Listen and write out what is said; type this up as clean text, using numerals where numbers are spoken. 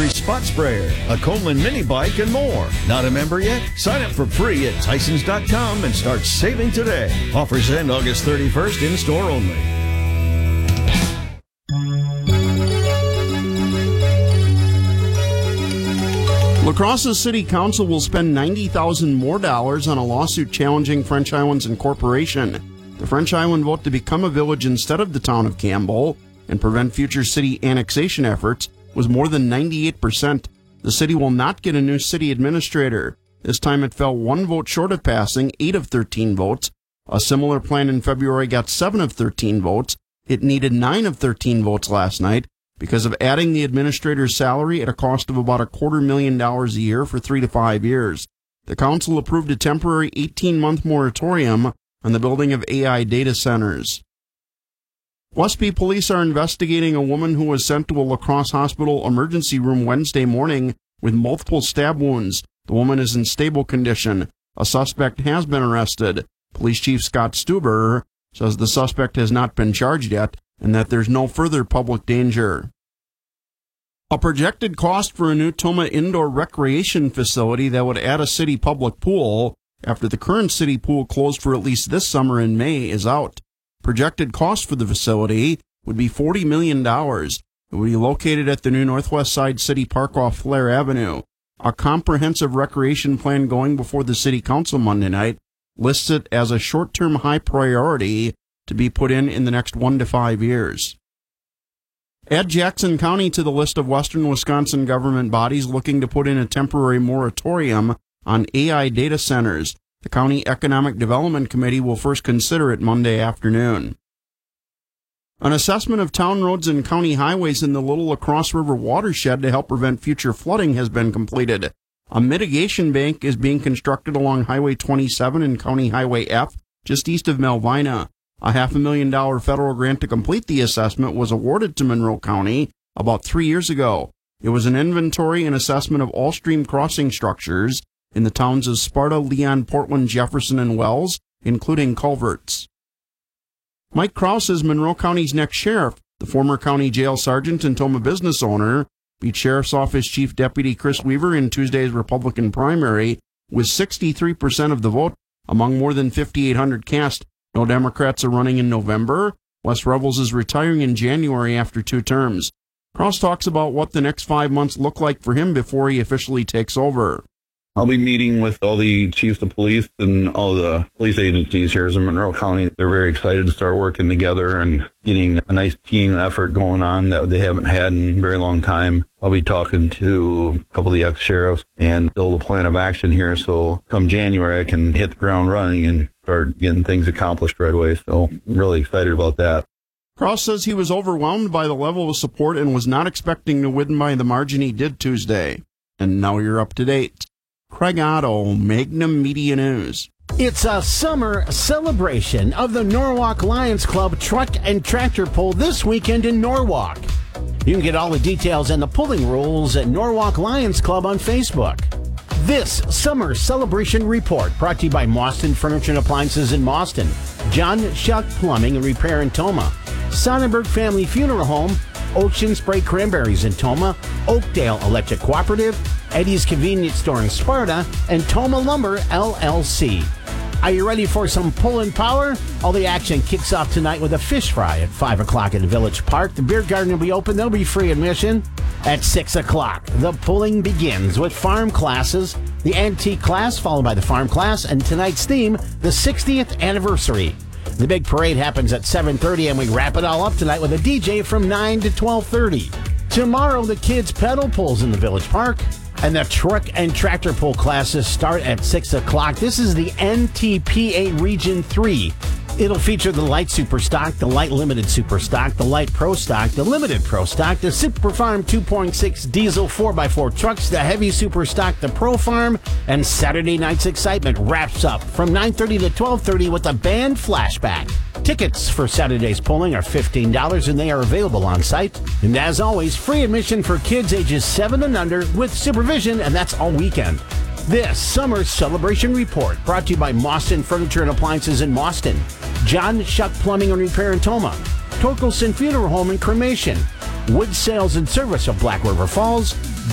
factory spot sprayer, a Coleman mini bike, and more. Not a member yet? Sign up for free at Tysons.com and start saving today. Offers end August 31st in store only. La Crosse's City Council will spend $90,000 more on a lawsuit challenging French Islands Incorporation. The French Island vote to become a village instead of the town of Campbell and prevent future city annexation efforts was more than 98%. The city will not get a new city administrator. This time it fell one vote short of passing, 8 of 13 votes. A similar plan in February got 7 of 13 votes. It needed 9 of 13 votes last night because of adding the administrator's salary at a cost of about $250,000 a year for 3 to 5 years. The council approved a temporary 18-month moratorium on the building of AI data centers. Westby police are investigating a woman who was sent to a La Crosse hospital emergency room Wednesday morning with multiple stab wounds. The woman is in stable condition. A suspect has been arrested. Police Chief Scott Stuber says the suspect has not been charged yet and that there's no further public danger. A projected cost for a new Tomah indoor recreation facility that would add a city public pool after the current city pool closed for at least this summer in May is out. Projected cost for the facility would be $40 million. It would be located at the new Northwest Side City Park off Flair Avenue. A comprehensive recreation plan going before the City Council Monday night lists it as a short-term high priority to be put in the next 1 to 5 years. Add Jackson County to the list of western Wisconsin government bodies looking to put in a temporary moratorium on AI data centers. The County Economic Development Committee will first consider it Monday afternoon. An assessment of town roads and county highways in the Little La Crosse River watershed to help prevent future flooding has been completed. A mitigation bank is being constructed along Highway 27 and County Highway F, just east of Melvina. A $500,000 federal grant to complete the assessment was awarded to Monroe County about 3 years ago. It was an inventory and assessment of all stream crossing structures in the towns of Sparta, Leon, Portland, Jefferson, and Wells, including culverts. Mike Krause is Monroe County's next sheriff. The former county jail sergeant and Tomah business owner beat Sheriff's Office Chief Deputy Chris Weaver in Tuesday's Republican primary with 63% of the vote among more than 5,800 cast. No Democrats are running in November. Wes Revels is retiring in January after 2 terms. Krause talks about what the next 5 months look like for him before he officially takes over. I'll be meeting with all the chiefs of police and all the police agencies here in Monroe County. They're very excited to start working together and getting a nice team effort going on that they haven't had in a very long time. I'll be talking to a couple of the ex-sheriffs and build a plan of action here so come January I can hit the ground running and start getting things accomplished right away. So I'm really excited about that. Krause says he was overwhelmed by the level of support and was not expecting to win by the margin he did Tuesday. And now you're up to date. Craig Otto, Magnum Media News. It's a summer celebration of the Norwalk Lions Club Truck and Tractor Pull this weekend in Norwalk. You can get all the details and the pulling rules at Norwalk Lions Club on Facebook. This summer celebration report brought to you by Mauston Furniture and Appliances in Mauston, John Shuck Plumbing and Repair in Tomah, Sonnenberg Family Funeral Home, Ocean Spray Cranberries in Tomah, Oakdale Electric Cooperative, Eddie's Convenience Store in Sparta, and Tomah Lumber, LLC. Are you ready for some pull-in power? All the action kicks off tonight with a fish fry at 5 o'clock at the Village Park. The beer garden will be open. There'll be free admission. At 6 o'clock, the pulling begins with farm classes, the antique class followed by the farm class, and tonight's theme, the 60th anniversary. The big parade happens at 7:30, and we wrap it all up tonight with a DJ from 9 to 12:30. Tomorrow, the kids' pedal pulls in the Village Park, and the truck and tractor pull classes start at 6 o'clock. This is the NTPA Region 3. It'll feature the Light Super Stock, the Light Limited Super Stock, the Light Pro Stock, the Limited Pro Stock, the Super Farm 2.6 Diesel 4x4 trucks, the Heavy Super Stock, the Pro Farm, and Saturday night's excitement wraps up from 9:30 to 12:30 with a band flashback. Tickets for Saturday's pulling are $15 and they are available on site. And as always, free admission for kids ages 7 and under with supervision, and that's all weekend. This summer celebration report brought to you by Mauston Furniture and Appliances in Mauston, John Shuck Plumbing and Repair in Tomah, Torkelson Funeral Home and Cremation, Wood Sales and Service of Black River Falls,